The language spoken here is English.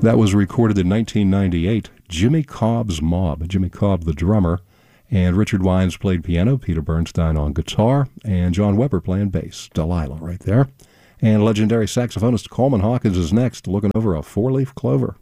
That was recorded in 1998. Jimmy Cobb's Mob. Jimmy Cobb, the drummer, and Richard Wines played piano, Peter Bernstein on guitar, and John Weber playing bass. Delilah right there. And legendary saxophonist Coleman Hawkins is next, looking over a four-leaf clover.